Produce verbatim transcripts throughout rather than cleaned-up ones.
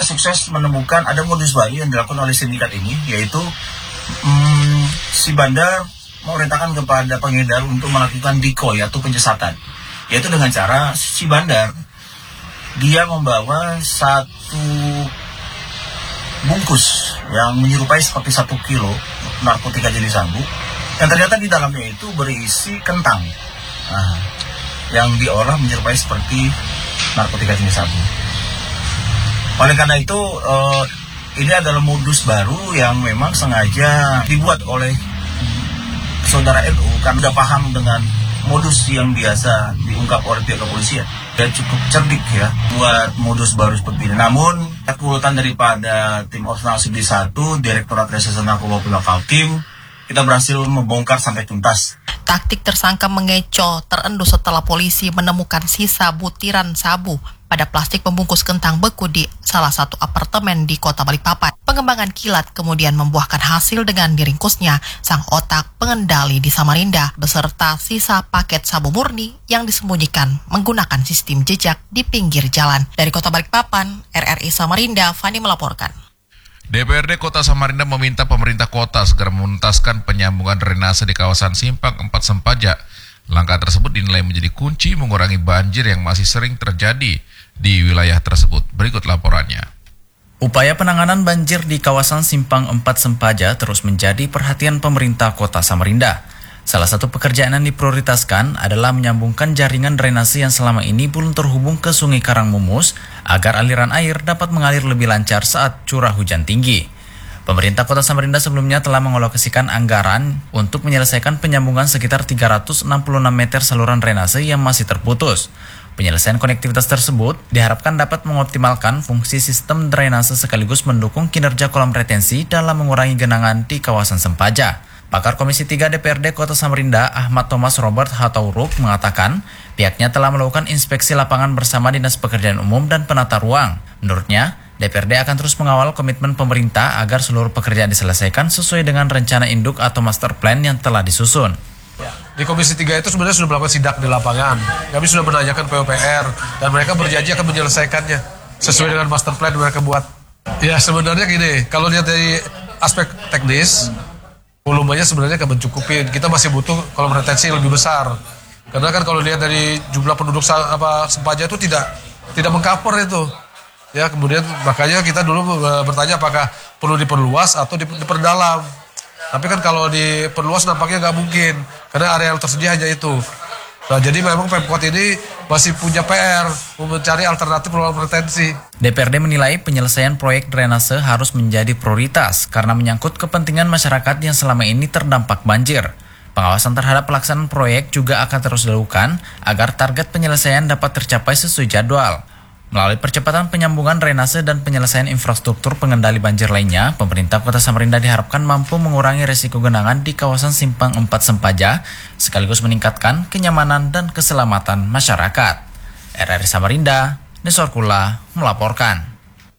sukses menemukan ada modus baru yang dilakukan oleh sindikat ini, yaitu hmm, si bandar memerintahkan kepada pengedar untuk melakukan decoy atau penyesatan, yaitu dengan cara si bandar dia membawa satu bungkus yang menyerupai seperti satu kilo narkotika jenis sabu, yang ternyata di dalamnya itu berisi kentang, nah, yang diolah menyerupai seperti narkotika jenis sabu. Oleh karena itu, uh, ini adalah modus baru yang memang sengaja dibuat oleh saudara N U karena sudah paham dengan modus yang biasa diungkap oleh pihak kepolisian. Dia cukup cerdik ya buat modus baru seperti ini. Namun, kekuatan daripada tim Operasi D satu, Direktorat Reserse Narkoba Polda Kaltim, kita berhasil membongkar sampai tuntas. Taktik tersangka mengecoh terendus setelah polisi menemukan sisa butiran sabu pada plastik pembungkus kentang beku di salah satu apartemen di Kota Balikpapan. Pengembangan kilat kemudian membuahkan hasil dengan diringkusnya sang otak pengendali di Samarinda beserta sisa paket sabu murni yang disembunyikan menggunakan sistem jejak di pinggir jalan. Dari Kota Balikpapan, R R I Samarinda, Fani melaporkan. D P R D Kota Samarinda meminta pemerintah kota segera menuntaskan penyambungan drainase di kawasan Simpang empat Sempaja. Langkah tersebut dinilai menjadi kunci mengurangi banjir yang masih sering terjadi di wilayah tersebut. Berikut laporannya. Upaya penanganan banjir di kawasan Simpang empat Sempaja terus menjadi perhatian pemerintah Kota Samarinda. Salah satu pekerjaan yang diprioritaskan adalah menyambungkan jaringan drainase yang selama ini belum terhubung ke Sungai Karangmumus agar aliran air dapat mengalir lebih lancar saat curah hujan tinggi. Pemerintah Kota Samarinda sebelumnya telah mengalokasikan anggaran untuk menyelesaikan penyambungan sekitar tiga ratus enam puluh enam meter saluran drainase yang masih terputus. Penyelesaian konektivitas tersebut diharapkan dapat mengoptimalkan fungsi sistem drainase sekaligus mendukung kinerja kolam retensi dalam mengurangi genangan di kawasan Sempaja. Pakar Komisi tiga D P R D Kota Samarinda, Ahmad Thomas Robert Hatauruk, mengatakan pihaknya telah melakukan inspeksi lapangan bersama Dinas Pekerjaan Umum dan Penata Ruang. Menurutnya, D P R D akan terus mengawal komitmen pemerintah agar seluruh pekerjaan diselesaikan sesuai dengan rencana induk atau master plan yang telah disusun. Di Komisi tiga itu sebenarnya sudah melakukan sidak di lapangan. Kami sudah menanyakan P U P R dan mereka berjanji akan menyelesaikannya sesuai dengan master plan yang mereka buat. Ya sebenarnya gini, kalau lihat dari aspek teknis, volumenya sebenarnya akan mencukupi. Kita masih butuh kolam retensi yang lebih besar. Karena kan kalau lihat dari jumlah penduduk apa Sempaja itu tidak tidak mengcover itu. Ya, kemudian makanya kita dulu bertanya apakah perlu diperluas atau diperdalam. Tapi kan kalau diperluas nampaknya nggak mungkin karena area yang tersedia hanya itu. Nah, jadi memang Pemkot ini masih punya P R mencari alternatif kolam retensi. D P R D menilai penyelesaian proyek drainase harus menjadi prioritas karena menyangkut kepentingan masyarakat yang selama ini terdampak banjir. Pengawasan terhadap pelaksanaan proyek juga akan terus dilakukan agar target penyelesaian dapat tercapai sesuai jadwal. Melalui percepatan penyambungan drainase dan penyelesaian infrastruktur pengendali banjir lainnya, pemerintah Kota Samarinda diharapkan mampu mengurangi risiko genangan di kawasan Simpang empat Sempaja, sekaligus meningkatkan kenyamanan dan keselamatan masyarakat. R R I Samarinda, Nesor Kula, melaporkan.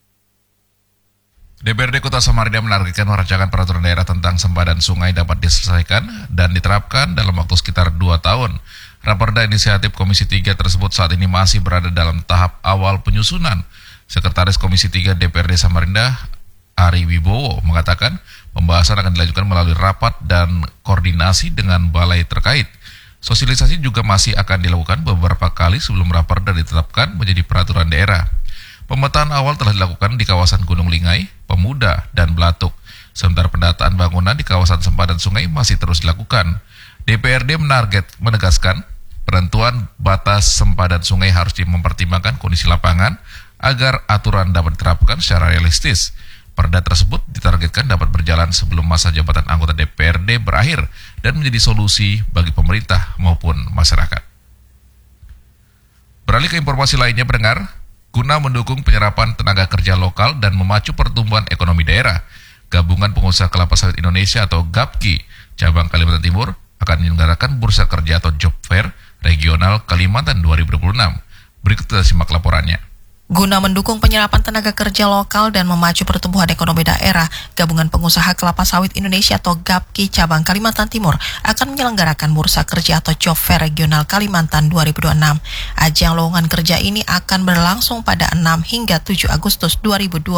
D P R D Kota Samarinda menargetkan rancangan peraturan daerah tentang sempadan sungai dapat diselesaikan dan diterapkan dalam waktu sekitar dua tahun. Raperda inisiatif Komisi tiga tersebut saat ini masih berada dalam tahap awal penyusunan. Sekretaris Komisi tiga D P R D Samarinda, Ari Wibowo, mengatakan pembahasan akan dilanjutkan melalui rapat dan koordinasi dengan balai terkait. Sosialisasi juga masih akan dilakukan beberapa kali sebelum Raperda ditetapkan menjadi peraturan daerah. Pemetaan awal telah dilakukan di kawasan Gunung Lingai, Pemuda, dan Belatuk. Sementara pendataan bangunan di kawasan sempadan sungai masih terus dilakukan. D P R D menarget menegaskan penentuan batas sempadan sungai harus mempertimbangkan kondisi lapangan agar aturan dapat diterapkan secara realistis. Perda tersebut ditargetkan dapat berjalan sebelum masa jabatan anggota D P R D berakhir dan menjadi solusi bagi pemerintah maupun masyarakat. Beralih ke informasi lainnya, pendengar, guna mendukung penyerapan tenaga kerja lokal dan memacu pertumbuhan ekonomi daerah, Gabungan Pengusaha Kelapa Sawit Indonesia atau GAPKI cabang Kalimantan Timur akan menyelenggarakan Bursa Kerja atau Job Fair Regional Kalimantan dua ribu dua puluh enam. Berikut kita simak laporannya. Guna mendukung penyerapan tenaga kerja lokal dan memacu pertumbuhan ekonomi daerah, Gabungan Pengusaha Kelapa Sawit Indonesia atau GAPKI cabang Kalimantan Timur akan menyelenggarakan Bursa Kerja atau Job Fair Regional Kalimantan dua ribu dua puluh enam. Ajang lowongan kerja ini akan berlangsung pada enam hingga tujuh Agustus dua ribu dua puluh